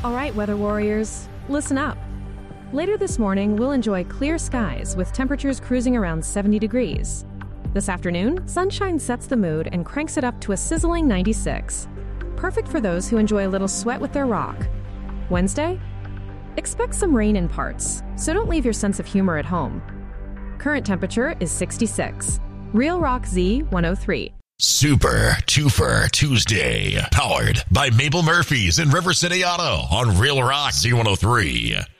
All right, weather warriors, listen up. Later this morning, we'll enjoy clear skies with temperatures cruising around 70 degrees. This afternoon, sunshine sets the mood and cranks it up to a sizzling 96. Perfect for those who enjoy a little sweat with their rock. Wednesday? Expect some rain in parts, so don't leave your sense of humor at home. Current temperature is 66. Real Rock Z 103. Super Twofer Tuesday, powered by Mabel Murphy's in River City Auto on Real Rock Z103.